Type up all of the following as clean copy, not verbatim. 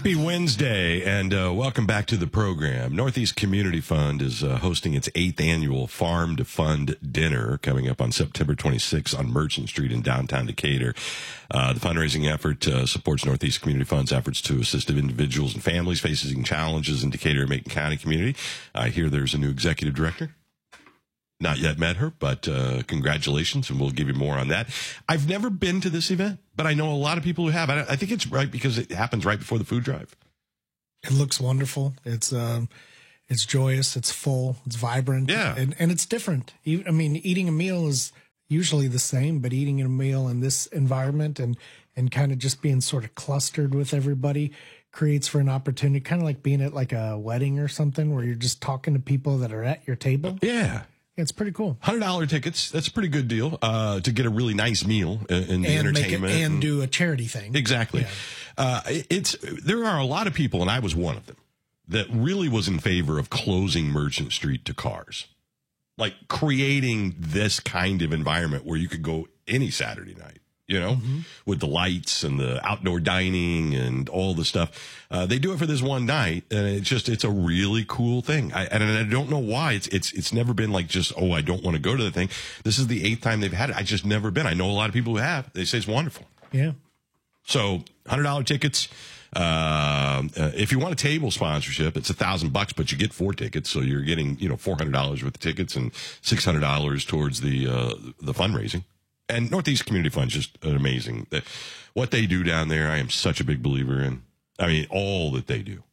Happy Wednesday, and welcome back to the program. Northeast Community Fund is hosting its 8th annual Farm to Fund dinner coming up on September 26th on Merchant Street in downtown Decatur. The fundraising effort supports Northeast Community Fund's efforts to assist individuals and families facing challenges in Decatur and Macon County community. I hear there's a new executive director. Not yet met her, but congratulations, and we'll give you more on that. I've never been to this event, but I know a lot of people who have. I think it's right because it happens right before the food drive. It looks wonderful. It's joyous. It's full. It's vibrant. Yeah, and it's different. I mean, eating a meal is usually the same, but eating a meal in this environment and kind of just being sort of clustered with everybody creates for an opportunity, kind of like being at like a wedding or something where you're just talking to people that are at your table. Yeah. It's pretty cool. $100 tickets. That's a pretty good deal to get a really nice meal in the entertainment and do a charity thing. Exactly. Yeah. There are a lot of people, and I was one of them, that really was in favor of closing Merchant Street to cars, like creating this kind of environment where you could go any Saturday night. You know, with the lights and the outdoor dining and all the stuff. They do it for this one night, and it's a really cool thing. And I don't know why. It's never been like just, oh, I don't want to go to the thing. This is the 8th time they've had it. I just never been. I know a lot of people who have. They say it's wonderful. Yeah. So $100 tickets. If you want a table sponsorship, it's $1,000, but you get 4 tickets. So you're getting, $400 worth of tickets and $600 towards the fundraising. And Northeast Community Fund is just amazing. What they do down there, I am such a big believer in. I mean, all that they do.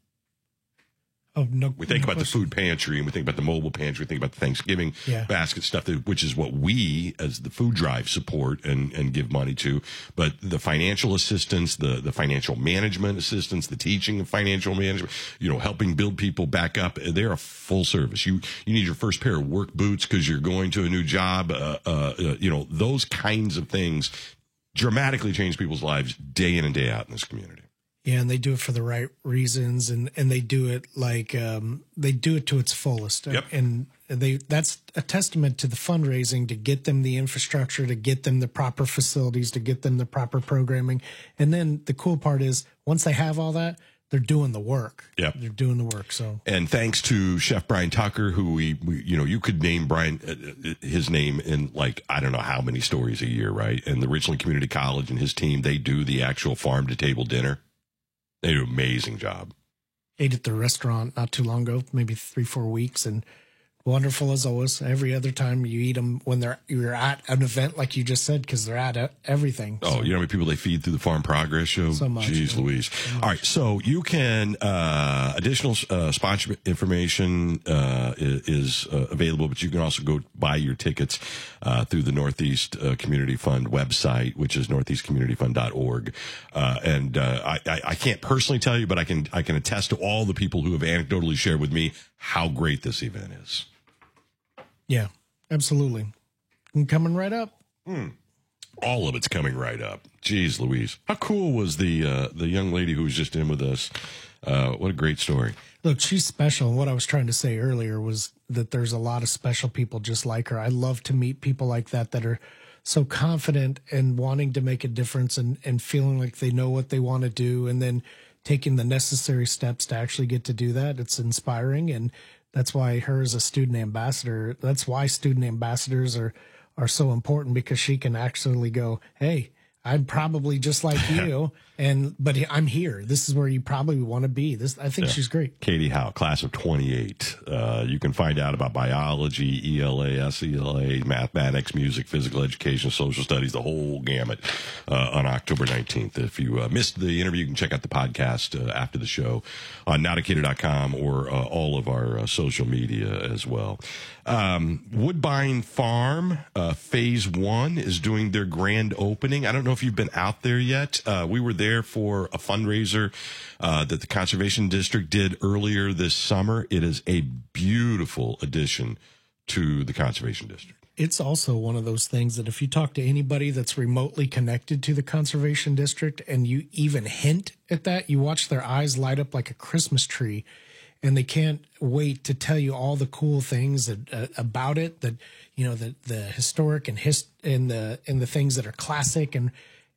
Oh, no. We think about the food pantry, and we think about the mobile pantry, we think about the Thanksgiving basket stuff, which is what we, as the food drive, support and give money to. But the financial assistance, the financial management assistance, the teaching of financial management, helping build people back up, they're a full service. You need your first pair of work boots because you're going to a new job. Those kinds of things dramatically change people's lives day in and day out in this community. Yeah, and they do it for the right reasons, and they do it like they do it to its fullest. Yep. And that's a testament to the fundraising to get them the infrastructure, to get them the proper facilities, to get them the proper programming. And then the cool part is once they have all that, they're doing the work. Yep. They're doing the work. So, and thanks to Chef Brian Tucker, who we you could name Brian, his name in like, I don't know how many stories a year, right? And the Richland Community College and his team, they do the actual farm to table dinner. They do an amazing job. Ate at the restaurant not too long ago, maybe 3-4 weeks, and wonderful as always. Every other time you eat them when you're at an event, like you just said, because they're at everything. Oh, you know how many people they feed through the Farm Progress Show? So much. Jeez Louise. So much. All right, so you can, additional sponsorship information is available, but you can also go buy your tickets through the Northeast Community Fund website, which is northeastcommunityfund.org. I can't personally tell you, but I can attest to all the people who have anecdotally shared with me how great this event is. Yeah, absolutely. And coming right up. All of it's coming right up. Jeez Louise. How cool was the young lady who was just in with us? What a great story. Look, she's special. What I was trying to say earlier was that there's a lot of special people just like her. I love to meet people like that are so confident and wanting to make a difference and feeling like they know what they want to do and then taking the necessary steps to actually get to do that. It's inspiring, and that's why her as a student ambassador, that's why student ambassadors are so important, because she can actually go, hey, I'm probably just like you, but I'm here. This is where you probably want to be. I think she's great. Katie Howe, class of 28. You can find out about biology, ELA, SELA, mathematics, music, physical education, social studies, the whole gamut on October 19th. If you missed the interview, you can check out the podcast after the show on nowdecatur.com or all of our social media as well. Woodbine Farm, phase 1 is doing their grand opening. I don't know if you've been out there yet. We were there for a fundraiser that the Conservation District did earlier this summer. It is a beautiful addition to the Conservation District. It's also one of those things that if you talk to anybody that's remotely connected to the Conservation District and you even hint at that, you watch their eyes light up like a Christmas tree. And they can't wait to tell you all the cool things about it, that the historic and the things that are classic, and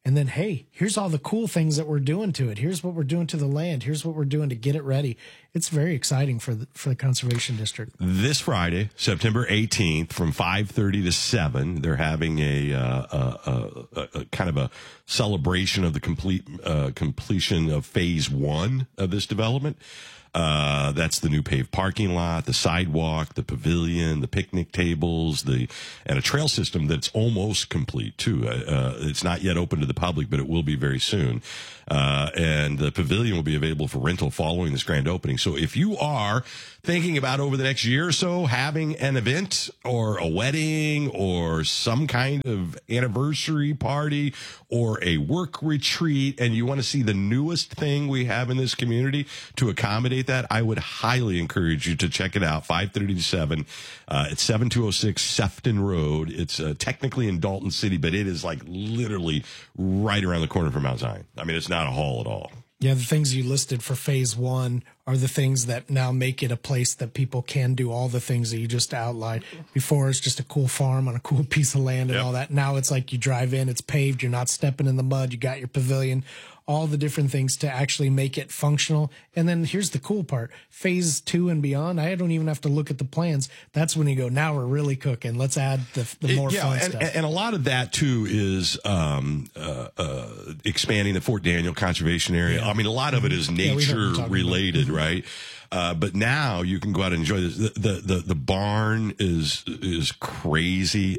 And then, hey, here's all the cool things that we're doing to it. Here's what we're doing to the land. Here's what we're doing to get it ready. It's very exciting for the Conservation District. This Friday, September 18th, from 5:30 to 7, they're having a kind of a celebration of the completion of phase 1 of this development. That's the new paved parking lot, the sidewalk, the pavilion, the picnic tables, and a trail system that's almost complete too. It's not yet open to the public, but it will be very soon. And the pavilion will be available for rental following this grand opening. So if you are thinking about over the next year or so having an event or a wedding or some kind of anniversary party or a work retreat and you want to see the newest thing we have in this community to accommodate that, I would highly encourage you to check it out. 5:30 to 7. It's 7206 Sefton Road. It's technically in Dalton City, but it is like literally right around the corner from Mount Zion. I mean, it's not a haul at all. Yeah, the things you listed for phase 1 are the things that now make it a place that people can do all the things that you just outlined. Before, it's just a cool farm on a cool piece of land and all that. Now it's like you drive in, it's paved, you're not stepping in the mud, you got your pavilion, all the different things to actually make it functional. And then here's the cool part. Phase 2 and beyond, I don't even have to look at the plans. That's when you go, now we're really cooking. Let's add the more fun stuff. And a lot of that, too, is expanding the Fort Daniel Conservation Area. Yeah. I mean, a lot of it is nature-related, right? But now you can go out and enjoy this. The barn is crazy.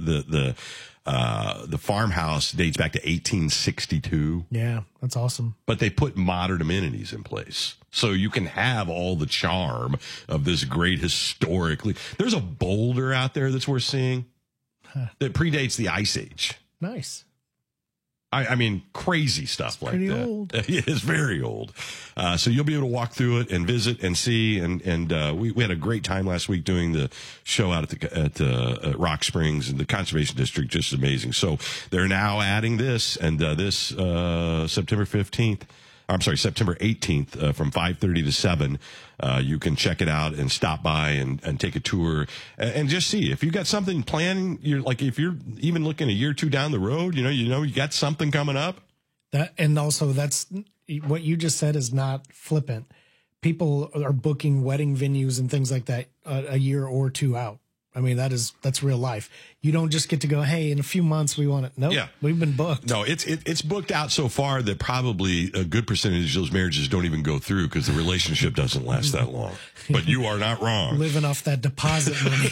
The farmhouse dates back to 1862. Yeah, that's awesome. But they put modern amenities in place. So you can have all the charm of this great historically. There's a boulder out there that's worth seeing that predates the Ice Age. Nice. I mean, crazy stuff like pretty that. Old. It's very old. So you'll be able to walk through it and visit and see. And we had a great time last week doing the show out at Rock Springs, and the Conservation District, just amazing. So they're now adding this, and this September 18th from 5:30 to 7. You can check it out and stop by and take a tour and just see if you got something planned. If you're even looking a year or two down the road, you got something coming up. And also that's what you just said is not flippant. People are booking wedding venues and things like that a year or two out. I mean, that's real life. You don't just get to go, hey, in a few months we want it. Nope, we've been booked. No, it's booked out so far that probably a good percentage of those marriages don't even go through because the relationship doesn't last that long. But you are not wrong. Living off that deposit money.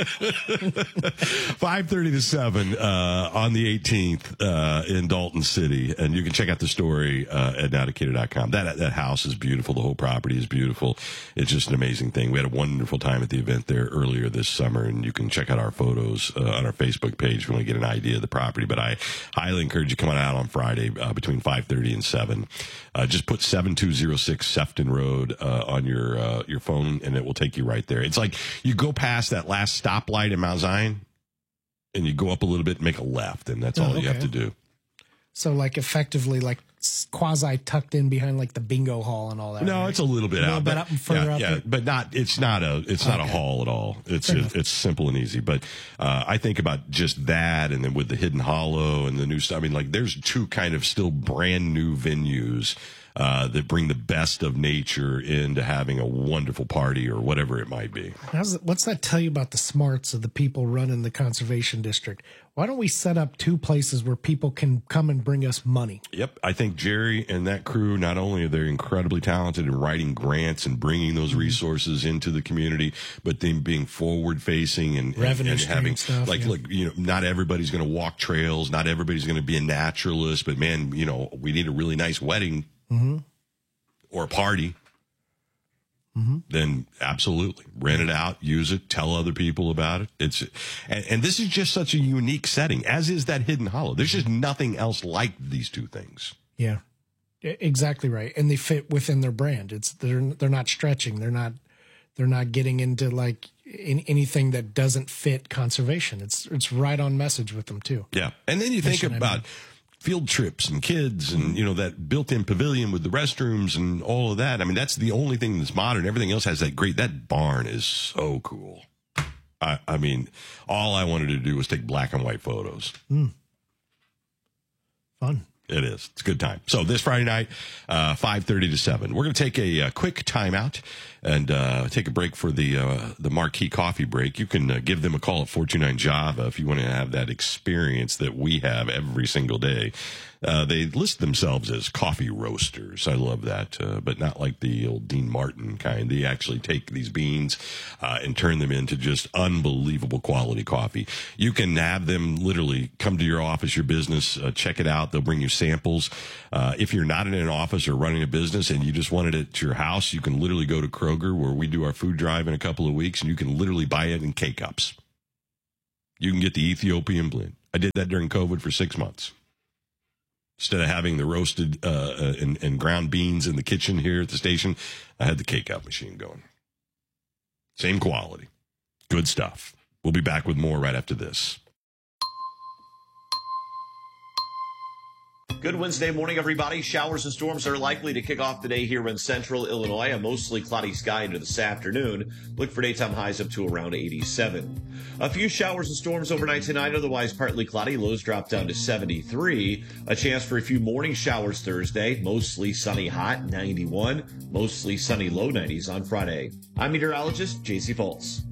5:30 to 7 on the 18th in Dalton City. And you can check out the story at nowdecatur.com. That house is beautiful. The whole property is beautiful. It's just an amazing thing. We had a wonderful time at the event there earlier this summer, and you can check out our photos on our Facebook page if you want to get an idea of the property. But I highly encourage you coming out on Friday between 5:30 and 7. Just put 7206 Sefton Road on your phone, and it will take you right there. It's like you go past that last stoplight in Mount Zion, and you go up a little bit and make a left, and that's all you have to do. So, like, effectively, like, quasi tucked in behind, like, the bingo hall and all that. No, right? It's a little bit out. Up and further out there. But it's not a haul at all. It's simple and easy. But I think about just that, and then with the Hidden Hollow and the new stuff. I mean, like, there's two kind of still brand new venues that bring the best of nature into having a wonderful party or whatever it might be. What's that tell you about the smarts of the people running the Conservation District? Why don't we set up two places where people can come and bring us money? Yep. I think Jerry and that crew, not only are they incredibly talented in writing grants and bringing those resources into the community, but them being forward facing and having stuff, look, not everybody's going to walk trails. Not everybody's going to be a naturalist, but man, we need a really nice wedding or a party. Then absolutely rent it out, use it, tell other people about it. And this is just such a unique setting, as is that Hidden Hollow. There's just nothing else like these two things. Yeah, exactly right. And they fit within their brand. They're not stretching. They're not getting into like anything that doesn't fit conservation. It's right on message with them too. Yeah. And then you think about field trips and kids and, that built-in pavilion with the restrooms and all of that. I mean, that's the only thing that's modern. Everything else has that barn is so cool. I mean, all I wanted to do was take black and white photos. Fun. It is. It's a good time. So this Friday night, 5:30 to 7. We're going to take a quick timeout and take a break for the Marquee Coffee break. You can give them a call at 429-JAVA if you want to have that experience that we have every single day. They list themselves as coffee roasters. I love that, but not like the old Dean Martin kind. They actually take these beans and turn them into just unbelievable quality coffee. You can have them literally come to your office, your business, check it out. They'll bring you samples. If you're not in an office or running a business and you just want it at your house, you can literally go to Kroger, where we do our food drive in a couple of weeks, and you can literally buy it in K-Cups. You can get the Ethiopian blend. I did that during COVID for 6 months. Instead of having the roasted and ground beans in the kitchen here at the station, I had the K-Cup machine going. Same quality. Good stuff. We'll be back with more right after this. Good Wednesday morning, everybody. Showers and storms are likely to kick off the day here in central Illinois. A mostly cloudy sky into this afternoon. Look for daytime highs up to around 87. A few showers and storms overnight tonight, otherwise partly cloudy. Lows drop down to 73. A chance for a few morning showers Thursday. Mostly sunny hot, 91. Mostly sunny low 90s on Friday. I'm meteorologist JC Foltz.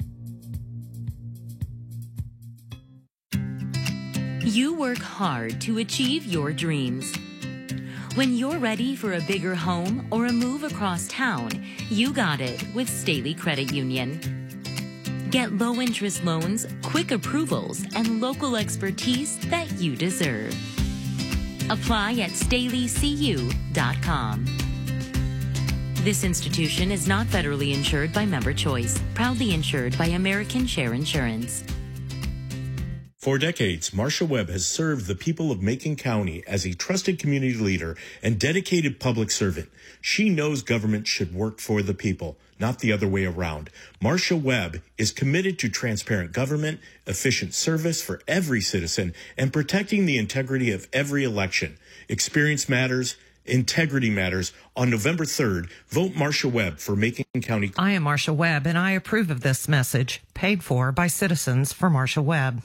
You work hard to achieve your dreams. When you're ready for a bigger home or a move across town, you got it with Staley Credit Union. Get low-interest loans, quick approvals, and local expertise that you deserve. Apply at StaleyCU.com. This institution is not federally insured by Member Choice, proudly insured by American Share Insurance. For decades, Marcia Webb has served the people of Macon County as a trusted community leader and dedicated public servant. She knows government should work for the people, not the other way around. Marcia Webb is committed to transparent government, efficient service for every citizen, and protecting the integrity of every election. Experience matters. Integrity matters. On November 3rd, vote Marcia Webb for Macon County. I am Marcia Webb, and I approve of this message, paid for by Citizens for Marcia Webb.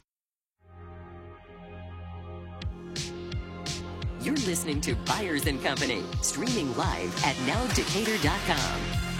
You're listening to Byers & Company, streaming live at nowdecatur.com.